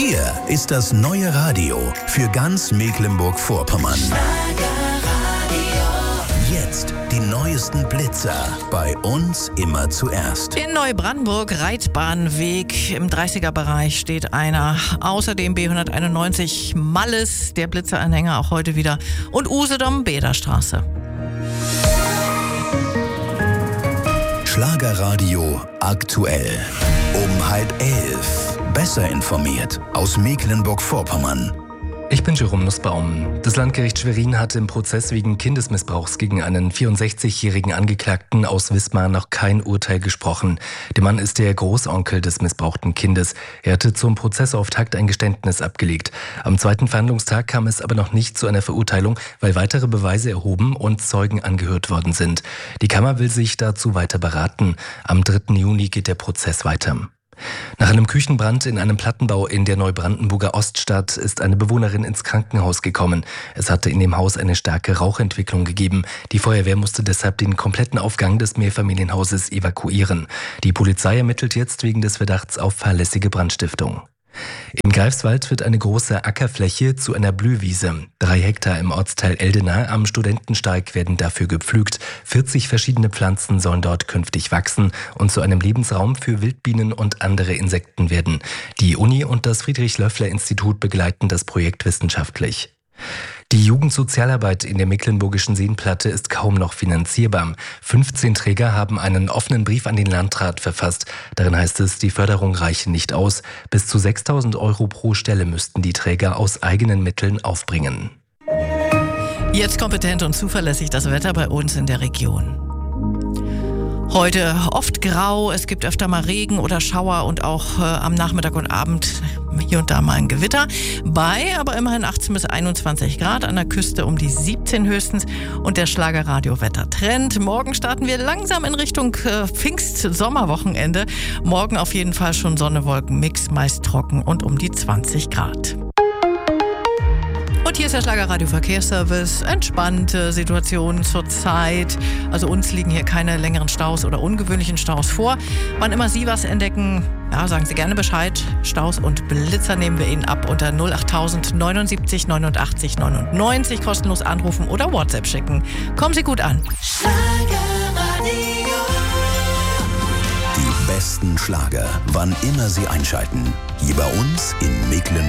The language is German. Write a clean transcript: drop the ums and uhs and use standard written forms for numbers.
Hier ist das neue Radio für ganz Mecklenburg-Vorpommern. Jetzt die neuesten Blitzer. Bei uns immer zuerst. In Neubrandenburg, Reitbahnweg, im 30er-Bereich steht einer. Außerdem B191 Malles, der Blitzeranhänger auch heute wieder. Und Usedom, Bäderstraße. Schlagerradio aktuell. Um 10:30. Besser informiert aus Mecklenburg-Vorpommern. Ich bin Jerome Nussbaum. Das Landgericht Schwerin hat im Prozess wegen Kindesmissbrauchs gegen einen 64-jährigen Angeklagten aus Wismar noch kein Urteil gesprochen. Der Mann ist der Großonkel des missbrauchten Kindes. Er hatte zum Prozessauftakt ein Geständnis abgelegt. Am zweiten Verhandlungstag kam es aber noch nicht zu einer Verurteilung, weil weitere Beweise erhoben und Zeugen angehört worden sind. Die Kammer will sich dazu weiter beraten. Am 3. Juni geht der Prozess weiter. Nach einem Küchenbrand in einem Plattenbau in der Neubrandenburger Oststadt ist eine Bewohnerin ins Krankenhaus gekommen. Es hatte in dem Haus eine starke Rauchentwicklung gegeben. Die Feuerwehr musste deshalb den kompletten Aufgang des Mehrfamilienhauses evakuieren. Die Polizei ermittelt jetzt wegen des Verdachts auf fahrlässige Brandstiftung. In Greifswald wird eine große Ackerfläche zu einer Blühwiese. 3 Hektar im Ortsteil Eldena am Studentensteig werden dafür gepflügt. 40 verschiedene Pflanzen sollen dort künftig wachsen und zu einem Lebensraum für Wildbienen und andere Insekten werden. Die Uni und das Friedrich-Löffler-Institut begleiten das Projekt wissenschaftlich. Die Jugendsozialarbeit in der mecklenburgischen Seenplatte ist kaum noch finanzierbar. 15 Träger haben einen offenen Brief an den Landrat verfasst. Darin heißt es, die Förderung reiche nicht aus. Bis zu 6.000 Euro pro Stelle müssten die Träger aus eigenen Mitteln aufbringen. Jetzt kompetent und zuverlässig das Wetter bei uns in der Region. Heute oft grau, es gibt öfter mal Regen oder Schauer und auch am Nachmittag und Abend hier und da mal ein Gewitter. Bei aber immerhin 18 bis 21 Grad, an der Küste um die 17 höchstens. Und der Schlagerradio-Wettertrend. Morgen starten wir langsam in Richtung Pfingst-Sommerwochenende. Morgen auf jeden Fall schon Sonne-Wolken-Mix, meist trocken und um die 20 Grad. Und hier ist der Schlagerradio Verkehrsservice. Entspannte Situation zurzeit. Also uns liegen hier keine längeren Staus oder ungewöhnlichen Staus vor. Wann immer Sie was entdecken, ja, sagen Sie gerne Bescheid. Staus und Blitzer nehmen wir Ihnen ab unter 08000 79 89 99. Kostenlos anrufen oder WhatsApp schicken. Kommen Sie gut an. Die besten Schlager, wann immer Sie einschalten. Hier bei uns in Mecklenburg.